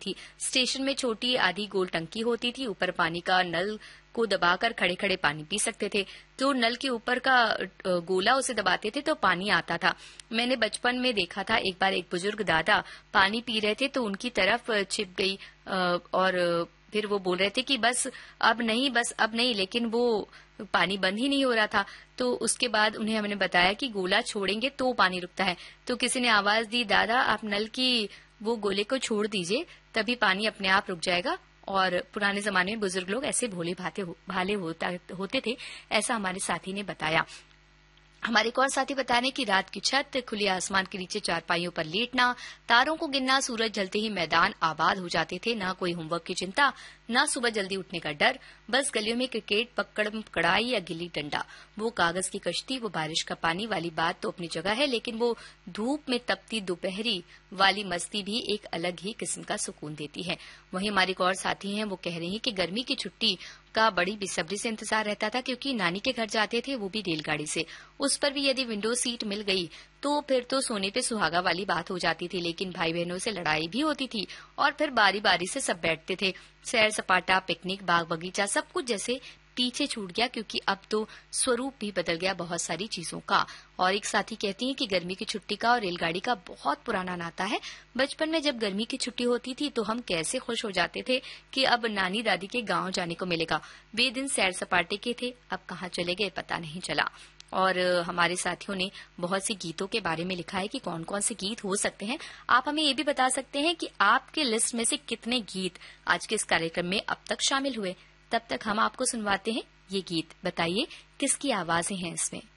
थी। स्टेशन में छोटी आधी गोल टंकी होती थी, ऊपर पानी का नल को दबाकर खड़े खड़े पानी पी सकते थे। तो नल के ऊपर का गोला उसे दबाते थे तो पानी आता था। मैंने बचपन में देखा था, एक बार एक बुजुर्ग दादा पानी पी रहे थे तो उनकी तरफ छिप गई और फिर वो बोल रहे थे कि बस अब नहीं, लेकिन वो पानी बंद ही नहीं हो रहा था। तो उसके बाद उन्हें हमने बताया कि गोला छोड़ेंगे तो पानी रुकता है। तो किसी ने आवाज दी, दादा आप नल की वो गोले को छोड़ दीजिए, तभी पानी अपने आप रुक जाएगा। और पुराने जमाने में बुजुर्ग लोग ऐसे भोले भाले होते थे, ऐसा हमारे साथी ने बताया। हमारे एक और साथी बता रहे हैं कि रात की छत, खुले आसमान के नीचे चारपाइयों पर लेटना, तारों को गिनना, सूरज ढलते ही मैदान आबाद हो जाते थे। ना कोई होमवर्क की चिंता, ना सुबह जल्दी उठने का डर, बस गलियों में क्रिकेट, पकड़म पकड़ाई या गिल्ली डंडा। वो कागज की कश्ती, वो बारिश का पानी वाली बात तो अपनी जगह है, लेकिन वो धूप में तपती दोपहरी वाली मस्ती भी एक अलग ही किस्म का सुकून देती है। वहीं हमारे एक और साथी हैं, वो कह रहे हैं कि गर्मी की छुट्टी का बड़ी बेसब्री से इंतजार रहता था, क्योंकि नानी के घर जाते थे, वो भी रेलगाड़ी से। उस पर भी यदि विंडो सीट मिल गई तो फिर तो सोने पे सुहागा वाली बात हो जाती थी, लेकिन भाई बहनों से लड़ाई भी होती थी और फिर बारी बारी से सब बैठते थे। सैर सपाटा, पिकनिक, बाग बगीचा, सब कुछ जैसे पीछे छूट गया, क्योंकि अब तो स्वरूप भी बदल गया बहुत सारी चीजों का। और एक साथी कहती हैं कि गर्मी की छुट्टी का और रेलगाड़ी का बहुत पुराना नाता है। बचपन में जब गर्मी की छुट्टी होती थी तो हम कैसे खुश हो जाते थे कि अब नानी दादी के गांव जाने को मिलेगा। वे दिन सैर सपाटे के थे, अब कहाँ चले गए पता नहीं चला। और हमारे साथियों ने बहुत से गीतों के बारे में लिखा है कि कौन कौन से गीत हो सकते हैं। आप हमें ये भी बता सकते हैं कि आपके लिस्ट में से कितने गीत आज के इस कार्यक्रम में अब तक शामिल हुए। तब तक हम आपको सुनवाते हैं ये गीत। बताइए किसकी आवाजें हैं इसमें।